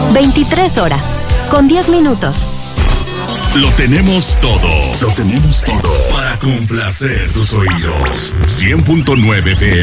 23 horas, con 10 minutos. Lo tenemos todo. Lo tenemos todo. Para complacer tus oídos. 100.9 FM.